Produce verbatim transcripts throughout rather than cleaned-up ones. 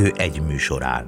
Kettő egy műsorán.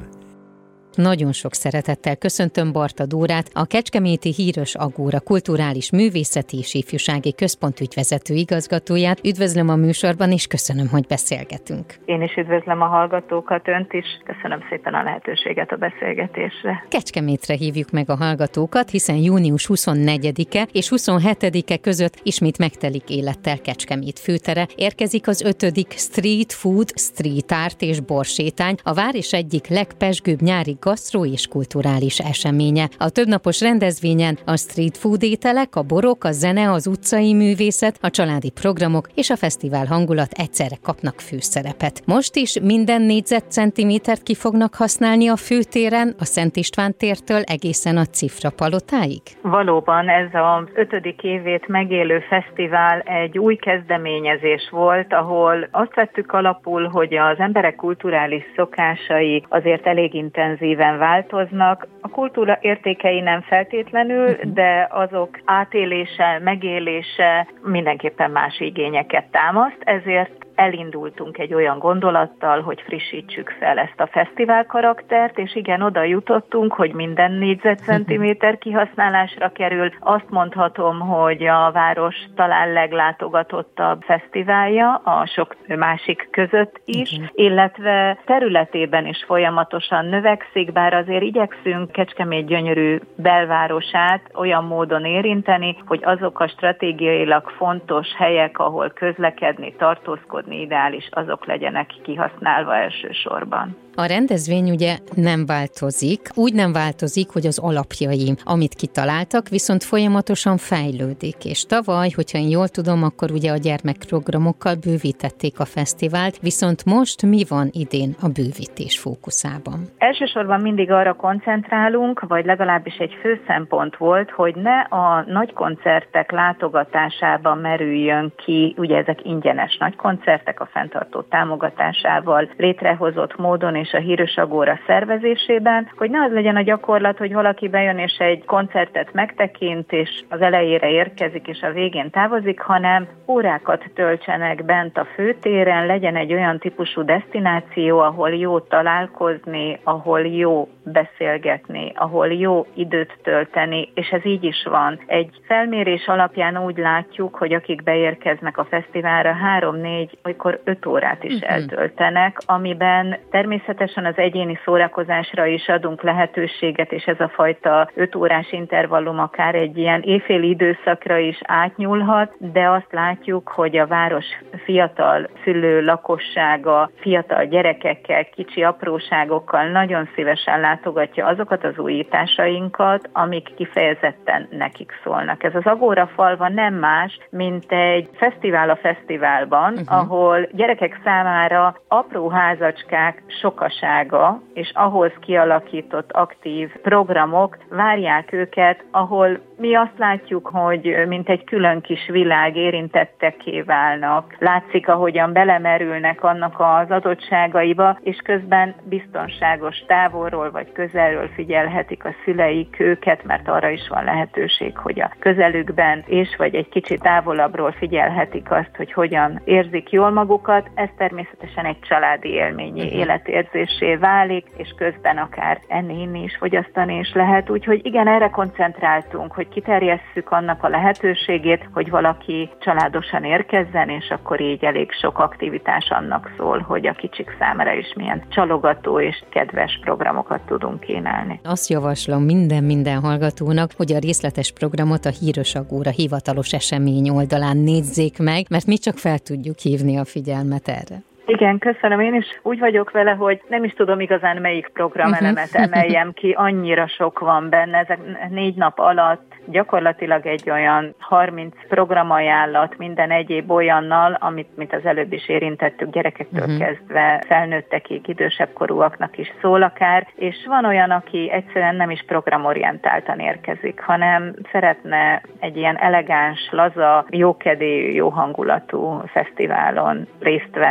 Nagyon sok szeretettel köszöntöm Barta Dórát, a Kecskeméti Híros Agóra Kulturális Művészeti és Ifjúsági Központ ügyvezető igazgatóját. Üdvözlöm a műsorban, és köszönöm, hogy beszélgetünk. Én is üdvözlöm a hallgatókat, önt is. Köszönöm szépen a lehetőséget a beszélgetésre. Kecskemétre hívjuk meg a hallgatókat, hiszen június huszonnegyedike és huszonhetedike között ismét megtelik élettel Kecskemét főtere. Érkezik az ötödik Street Food, Street Art és Borsétány, a város egyik legpezsgőbb nyári gasztró és kulturális eseménye. A többnapos rendezvényen a street food ételek, a borok, a zene, az utcai művészet, a családi programok és a fesztivál hangulat egyszerre kapnak főszerepet. Most is minden négyzetcentimétert ki fognak használni a főtéren, a Szent István tértől egészen a Cifra palotáig? Valóban ez az ötödik évét megélő fesztivál egy új kezdeményezés volt, ahol azt vettük alapul, hogy az emberek kulturális szokásai azért elég intenzíven változnak. A kultúra értékei nem feltétlenül, de azok átélése, megélése mindenképpen más igényeket támaszt, ezért elindultunk egy olyan gondolattal, hogy frissítsük fel ezt a fesztivál karaktert, és igen, oda jutottunk, hogy minden négyzetcentiméter kihasználásra kerül. Azt mondhatom, hogy a város talán leglátogatottabb fesztiválja a sok másik között is, uh-huh. illetve területében is folyamatosan növekszik, bár azért igyekszünk Kecskemét gyönyörű belvárosát olyan módon érinteni, hogy azok a stratégiailag fontos helyek, ahol közlekedni, tartózkodni ideális, azok legyenek kihasználva elsősorban. A rendezvény ugye nem változik, úgy nem változik, hogy az alapjai, amit kitaláltak, viszont folyamatosan fejlődik, és tavaly, hogyha én jól tudom, akkor ugye a gyermekprogramokkal bővítették a fesztivált, viszont most mi van idén a bővítés fókuszában? Elsősorban mindig arra koncentrálunk, vagy legalábbis egy fő szempont volt, hogy ne a nagy koncertek látogatásában merüljön ki, ugye ezek ingyenes nagy koncertek a fenntartó támogatásával létrehozott módon, és a Híros Agóra szervezésében, hogy ne az legyen a gyakorlat, hogy valaki bejön és egy koncertet megtekint, és az elejére érkezik, és a végén távozik, hanem órákat töltsenek bent a főtéren, legyen egy olyan típusú desztináció, ahol jó találkozni, ahol jó beszélgetni, ahol jó időt tölteni, és ez így is van. Egy felmérés alapján úgy látjuk, hogy akik beérkeznek a fesztiválra, három-négy, olykor öt órát is uh-huh. eltöltenek, amiben természetesen az egyéni szórakozásra is adunk lehetőséget, és ez a fajta öt órás intervallum akár egy ilyen éjféli időszakra is átnyúlhat, de azt látjuk, hogy a város fiatal szülő lakossága, fiatal gyerekekkel, kicsi apróságokkal nagyon szívesen látogatja azokat az újításainkat, amik kifejezetten nekik szólnak. Ez az Agóra falva nem más, mint egy fesztivál a fesztiválban, uh-huh. ahol gyerekek számára apró házacskák sokasága, és ahhoz kialakított aktív programok várják őket, ahol mi azt látjuk, hogy mint egy külön kis világ érintetteké válnak. Látszik, ahogyan belemerülnek annak az adottságaiba, és közben biztonságos távolról vagy közelről figyelhetik a szüleik őket, mert arra is van lehetőség, hogy a közelükben és vagy egy kicsit távolabbról figyelhetik azt, hogy hogyan érzik jól magukat. Ez természetesen egy családi élményi uh-huh. életérzésé válik, és közben akár enni, inni is, fogyasztani is lehet. Úgyhogy igen, erre koncentráltunk, hogy kiterjesszük annak a lehetőségét, hogy valaki családosan érkezzen, és akkor így elég sok aktivitás annak szól, hogy a kicsik számára is milyen csalogató és kedves programokat tudunk kínálni. Azt javaslom minden-minden hallgatónak, hogy a részletes programot a Híros Agóra hivatalos esemény oldalán nézzék meg, mert mi csak fel tudjuk hívni a figyelmet erre. Igen, köszönöm. Én is úgy vagyok vele, hogy nem is tudom igazán melyik programelemet emeljem ki, annyira sok van benne. Ezek négy nap alatt gyakorlatilag egy olyan harminc programajánlat minden egyéb olyannal, amit, mint az előbb is érintettük, gyerekektől uh-huh. kezdve felnőttekig, idősebb korúaknak is szól akár, és van olyan, aki egyszerűen nem is programorientáltan érkezik, hanem szeretne egy ilyen elegáns, laza, jókedélyű, jó hangulatú fesztiválon részt venni és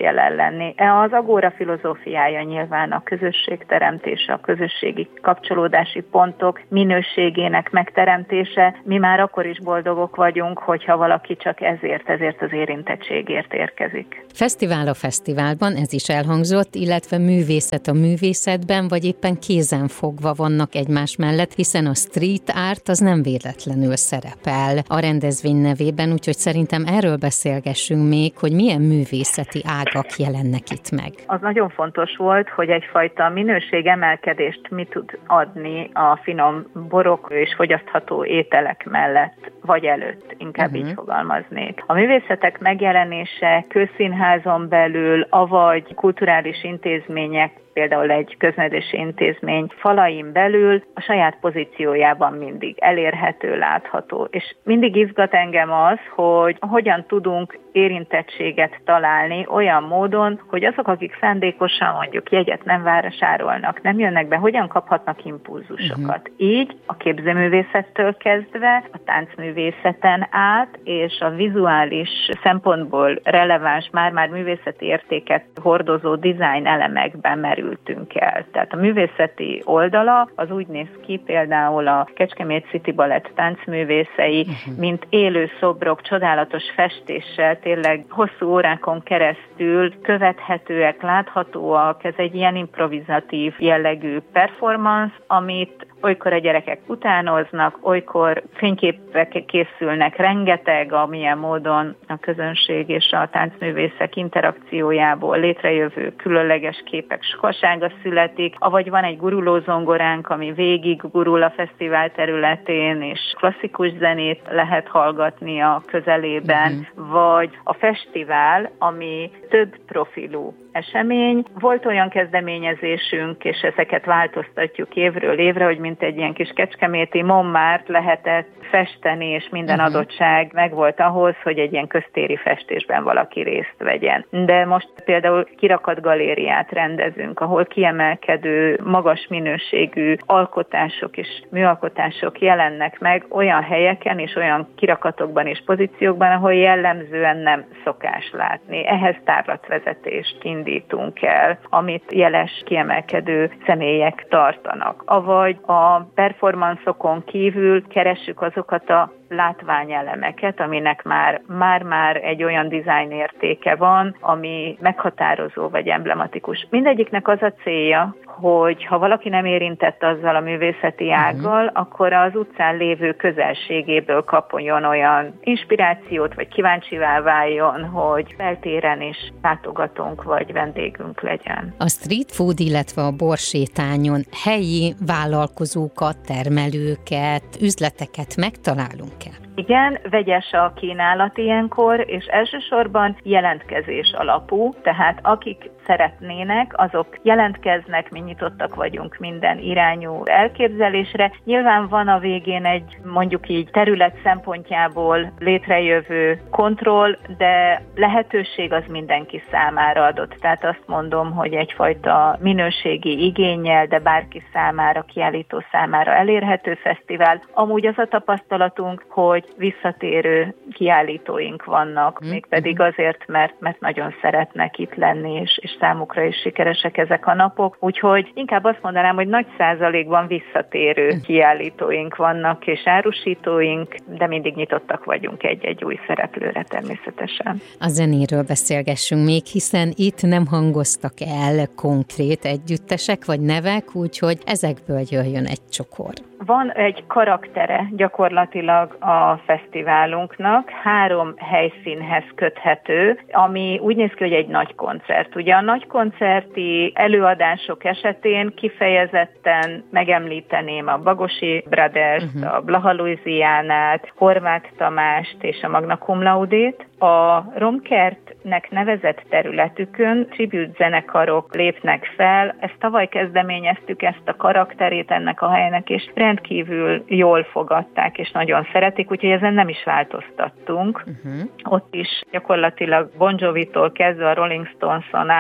jelen lenni. Az Agora filozófiája nyilván a közösségteremtése, a közösségi kapcsolódási pontok minőségének megteremtése. Mi már akkor is boldogok vagyunk, hogyha valaki csak ezért, ezért az érintettségért érkezik. Fesztivál a fesztiválban, ez is elhangzott, illetve művészet a művészetben, vagy éppen kézenfogva vannak egymás mellett, hiszen a street art az nem véletlenül szerepel a rendezvény nevében, úgyhogy szerintem erről beszélgessünk még, hogy milyen művészeti ágak jelennek itt meg. Az nagyon fontos volt, hogy egyfajta minőségemelkedést mi tud adni a finom borok és fogyasztható ételek mellett, vagy előtt, inkább uh-huh. így fogalmaznék. A művészetek megjelenése közszínházon belül, avagy kulturális intézmények, például egy köznevelési intézmény falain belül a saját pozíciójában mindig elérhető, látható. És mindig izgat engem az, hogy hogyan tudunk érintettséget találni olyan módon, hogy azok, akik szándékosan mondjuk jegyet nem vásárolnak, nem jönnek be, hogyan kaphatnak impulzusokat. Uh-huh. Így a képzőművészettől kezdve a táncművészeten át, és a vizuális szempontból releváns, már-már művészeti értéket hordozó design elemekben merültünk el. Tehát a művészeti oldala az úgy néz ki, például a Kecskemét City Ballet táncművészei, uh-huh. mint élő szobrok, csodálatos festéssel, tényleg hosszú órákon keresztül követhetőek, láthatóak. Ez egy ilyen improvizatív jellegű performance, amit olykor a gyerekek utánoznak, olykor fényképek készülnek rengeteg, amilyen módon a közönség és a táncművészek interakciójából létrejövő különleges képek sokasága születik, avagy van egy guruló zongoránk, ami végig gurul a fesztivál területén, és klasszikus zenét lehet hallgatni a közelében, uh-huh. vagy a fesztivál, ami több profilú esemény. Volt olyan kezdeményezésünk, és ezeket változtatjuk évről évre, hogy mint egy ilyen kis kecskeméti Montmartre lehetett festeni, és minden uh-huh. adottság megvolt ahhoz, hogy egy ilyen köztéri festésben valaki részt vegyen. De most például kirakat galériát rendezünk, ahol kiemelkedő, magas minőségű alkotások és műalkotások jelennek meg olyan helyeken és olyan kirakatokban és pozíciókban, ahol jellemzően nem szokás látni. Ehhez tárlatvezetést indítunk el, amit jeles, kiemelkedő személyek tartanak. Avagy a performanszokon kívül keressük azokat a látványelemeket, aminek már, már-már egy olyan design értéke van, ami meghatározó vagy emblematikus. Mindegyiknek az a célja, hogy ha valaki nem érintett azzal a művészeti ággal, uh-huh. akkor az utcán lévő közelségéből kapjon olyan inspirációt, vagy kíváncsivá váljon, hogy feltéren is látogatónk vagy vendégünk legyen. A street food, illetve a borsétányon helyi vállalkozókat, termelőket, üzleteket megtalálunk-e? Igen, vegyes a kínálat ilyenkor, és elsősorban jelentkezés alapú, tehát akik szeretnének, azok jelentkeznek, mi nyitottak vagyunk minden irányú elképzelésre. Nyilván van a végén egy mondjuk így terület szempontjából létrejövő kontroll, de lehetőség az mindenki számára adott. Tehát azt mondom, hogy egyfajta minőségi igénnyel, de bárki számára, kiállító számára elérhető fesztivál. Amúgy az a tapasztalatunk, hogy visszatérő kiállítóink vannak, mm. mégpedig azért, mert, mert nagyon szeretnek itt lenni, és, és számukra is sikeresek ezek a napok. Úgyhogy inkább azt mondanám, hogy nagy százalékban visszatérő kiállítóink vannak, és árusítóink, de mindig nyitottak vagyunk egy-egy új szereplőre természetesen. A zenéről beszélgessünk még, hiszen itt nem hangoztak el konkrét együttesek vagy nevek, úgyhogy ezekből jöjjön egy csokor. Van egy karaktere gyakorlatilag a fesztiválunknak, három helyszínhez köthető, ami úgy néz ki, hogy egy nagy koncert. Ugye a nagy koncerti előadások esetén kifejezetten megemlíteném a Bagosi Brothers, uh-huh. a Blaha Louisianát, Horváth Tamást és a Magna Cum Laudét. A Romkertnek nevezett területükön tribute zenekarok lépnek fel. Ezt tavaly kezdeményeztük, ezt a karakterét ennek a helynek, és rendkívül jól fogadták, és nagyon szeretik, úgyhogy ezen nem is változtattunk. Uh-huh. Ott is gyakorlatilag Bon Jovitól kezdve a Rolling Stones-on át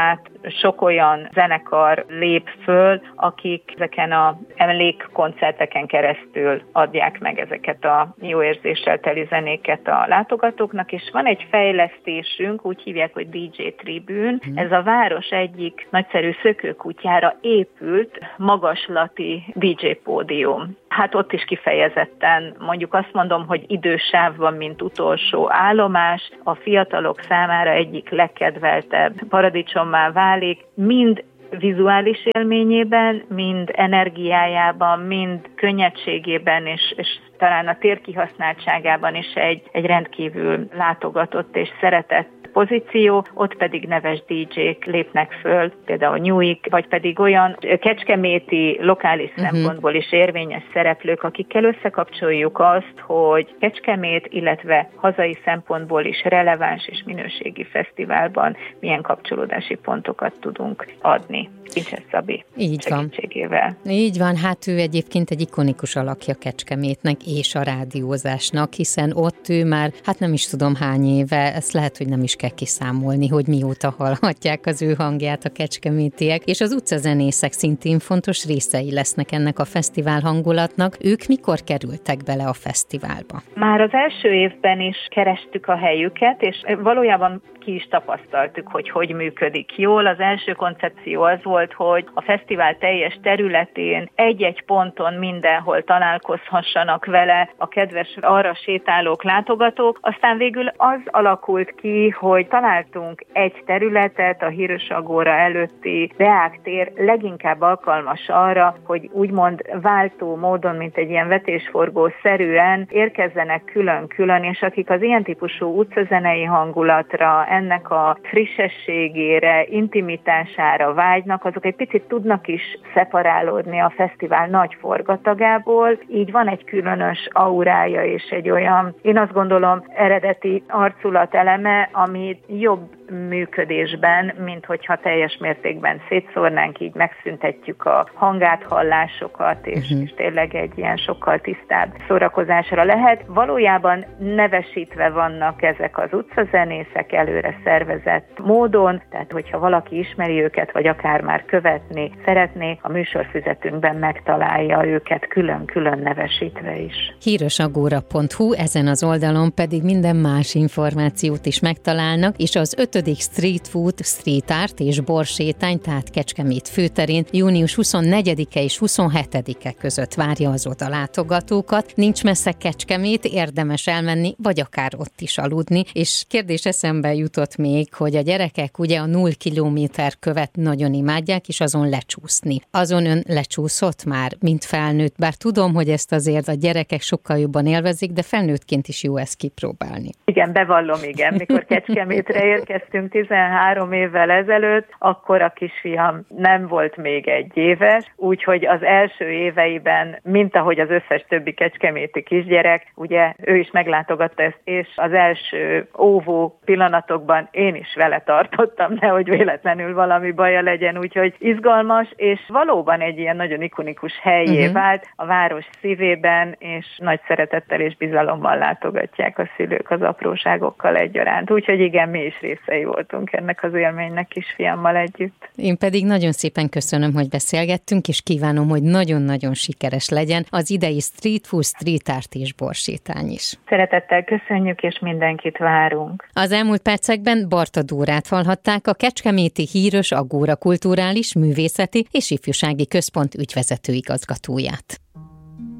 sok olyan zenekar lép föl, akik ezeken a emlékkoncerteken keresztül adják meg ezeket a jó érzéssel teli zenéket a látogatóknak, és van egy fejlesztésünk, úgy hívják, hogy dé dzsé Tribune. Ez a város egyik nagyszerű szökőkutyára épült magaslati dé dzsé pódium. Hát ott is kifejezetten, mondjuk azt mondom, hogy idősávban, mint utolsó állomás, a fiatalok számára egyik legkedveltebb paradicsommá válik, mind vizuális élményében, mind energiájában, mind könnyedségében, és, és talán a térkihasználtságában is egy, egy rendkívül látogatott és szeretett pozíció, ott pedig neves dé dzsék lépnek föl, például Newik, vagy pedig olyan kecskeméti lokális uh-huh. szempontból is érvényes szereplők, akikkel összekapcsoljuk azt, hogy Kecskemét, illetve hazai szempontból is releváns és minőségi fesztiválban milyen kapcsolódási pontokat tudunk adni. Kincses Szabi Így segítségével. Van. Így van, hát ő egyébként egy ikonikus alakja Kecskemétnek és a rádiózásnak, hiszen ott ő már, hát nem is tudom hány éve, ezt lehet, hogy nem is kell kiszámolni, hogy mióta hallhatják az ő hangját a kecskemétiek, és az utcazenészek szintén fontos részei lesznek ennek a fesztivál hangulatnak. Ők mikor kerültek bele a fesztiválba? Már az első évben is kerestük a helyüket, és valójában ki is tapasztaltuk, hogy hogy működik jól. Az első koncepció az volt, hogy a fesztivál teljes területén egy-egy ponton mindenhol találkozhassanak vele a kedves arra sétálók, látogatók. Aztán végül az alakult ki, hogy találtunk egy területet, a Híros Agóra előtti Deák tér leginkább alkalmas arra, hogy úgymond váltó módon, mint egy ilyen vetésforgó-szerűen érkezzenek külön-külön, és akik az ilyen típusú utcazenei hangulatra, ennek a frissességére, intimitására vágynak, azok egy picit tudnak is szeparálódni a fesztivál nagy forgatagából, így van egy különös aurája és egy olyan, én azt gondolom, eredeti arculateleme, ami jobb működésben, mint hogyha teljes mértékben szétszórnánk, így megszüntetjük a hangáthallásokat, és, uh-huh. és tényleg egy ilyen sokkal tisztább szórakozásra lehet. Valójában nevesítve vannak ezek az utcazenészek előre szervezett módon, tehát hogyha valaki ismeri őket, vagy akár már követni szeretné, a műsorfüzetünkben megtalálja őket külön-külön nevesítve is. hírosagóra pont hu, ezen az oldalon pedig minden más információt is megtalálnak, és az ötödik Street Food, Street Art és borsétány, tehát Kecskemét főterén június huszonnegyedike és huszonhetedike között várja az oda látogatókat. Nincs messze Kecskemét, érdemes elmenni, vagy akár ott is aludni, és kérdés eszembe jutott még, hogy a gyerekek ugye a null kilométer követ nagyon imádják, és azon lecsúszni. Azon ön lecsúszott már, mint felnőtt, bár tudom, hogy ezt azért a gyerekek sokkal jobban élvezik, de felnőttként is jó ezt kipróbálni. Igen, bevallom, igen. Mikor Kecskemétre érkeztünk tizenhárom évvel ezelőtt, akkor a kisfiam nem volt még egy éves, úgyhogy az első éveiben, mint ahogy az összes többi kecskeméti kisgyerek, ugye ő is meglátogatta ezt, és az első óvó pillanatokban én is vele tartottam, nehogy véletlenül valami baja legyen, úgyhogy izgalmas, és valóban egy ilyen nagyon ikonikus helyé uh-huh. vált a város szívében, és nagy szeretettel és bizalommal látogatják a szülők az apróságokkal egyaránt. Úgyhogy igen, mi is részei voltunk ennek az élménynek kisfiammal együtt. Én pedig nagyon szépen köszönöm, hogy beszélgettünk, és kívánom, hogy nagyon-nagyon sikeres legyen az idei Street Food, Street Art és borsétány is. Szeretettel köszönjük, és mindenkit várunk. Az elmúlt percekben Barta Dórát hallhatták, a Kecskeméti Híros Agóra Kulturális, Művészeti és Ifjúsági Központ ügyvezető igazgatóját.